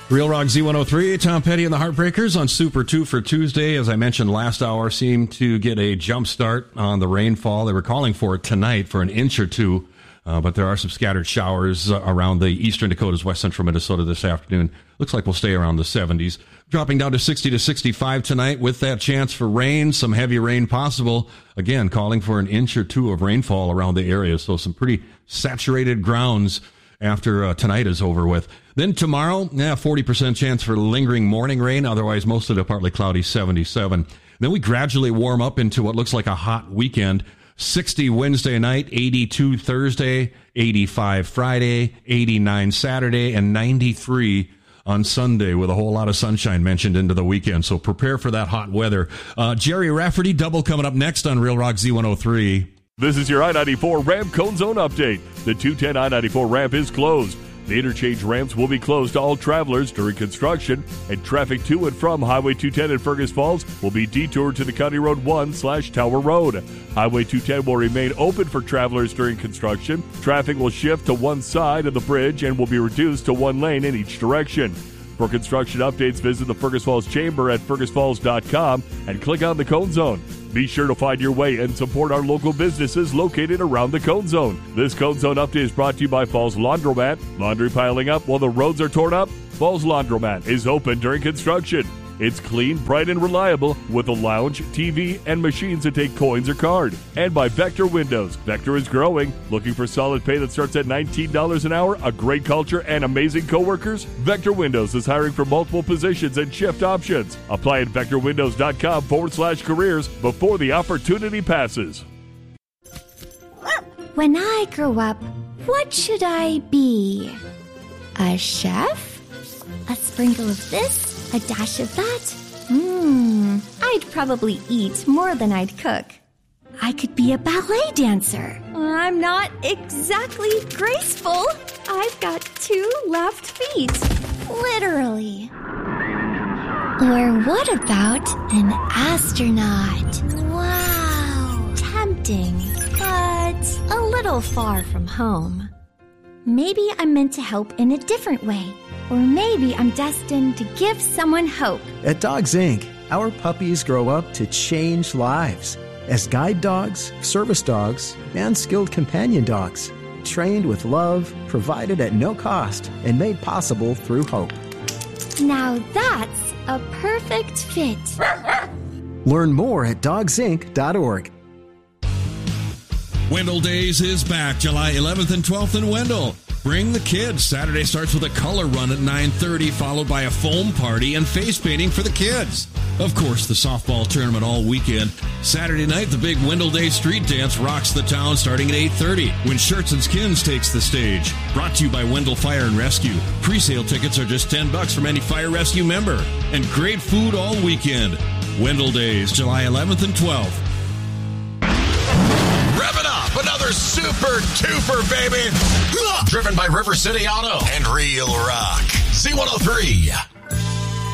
Real Rock Z103, Tom Petty and the Heartbreakers on Super 2 for Tuesday. As I mentioned last hour, seemed to get a jump start on the rainfall. They were calling for it tonight for an inch or two, but there are some scattered showers around the eastern Dakotas, west central Minnesota this afternoon. Looks like we'll stay around the 70s. Dropping down to 60 to 65 tonight with that chance for rain, some heavy rain possible. Again, calling for an inch or two of rainfall around the area, so some pretty saturated grounds after tonight is over with. Then tomorrow, 40% chance for lingering morning rain. Otherwise, most of it partly cloudy, 77. Then we gradually warm up into what looks like a hot weekend. 60 Wednesday night, 82 Thursday, 85 Friday, 89 Saturday, and 93 on Sunday with a whole lot of sunshine mentioned into the weekend. So prepare for that hot weather. Jerry Rafferty, double coming up next on Real Rock Z103. This is your I-94 ramp cone zone update. The 210 I-94 ramp is closed. The interchange ramps will be closed to all travelers during construction, and traffic to and from Highway 210 in Fergus Falls will be detoured to the County Road 1/Tower Road. Highway 210 will remain open for travelers during construction. Traffic will shift to one side of the bridge and will be reduced to one lane in each direction. For construction updates, visit the Fergus Falls Chamber at fergusfalls.com and click on the Cone Zone. Be sure to find your way and support our local businesses located around the Cone Zone. This Cone Zone update is brought to you by Falls Laundromat. Laundry piling up while the roads are torn up? Falls Laundromat is open during construction. It's clean, bright, and reliable with a lounge, TV, and machines that take coins or card. And by Vector Windows. Vector is growing. Looking for solid pay that starts at $19 an hour, a great culture, and amazing coworkers? Vector Windows is hiring for multiple positions and shift options. Apply at vectorwindows.com/careers before the opportunity passes. When I grow up, what should I be? A chef? A sprinkle of this? A dash of that? I'd probably eat more than I'd cook. I could be a ballet dancer. I'm not exactly graceful. I've got 2 left feet. Literally. Or what about an astronaut? Wow. Tempting, but a little far from home. Maybe I'm meant to help in a different way. Or maybe I'm destined to give someone hope. At Dogs Inc., our puppies grow up to change lives as guide dogs, service dogs, and skilled companion dogs, trained with love, provided at no cost, and made possible through hope. Now that's a perfect fit. Learn more at dogsinc.org. Wendell Days is back July 11th and 12th in Wendell. Bring the kids. Saturday starts with a color run at 9:30, followed by a foam party and face painting for the kids. Of course, the softball tournament all weekend. Saturday night, the big Wendell Day street dance rocks the town starting at 8:30 when Shirts and Skins takes the stage. Brought to you by Wendell Fire and Rescue. Pre-sale tickets are just $10 from any Fire Rescue member. And great food all weekend. Wendell Days, July 11th and 12th. Rev it up, another super duper, baby. Driven by River City Auto and Real Rock. Z103.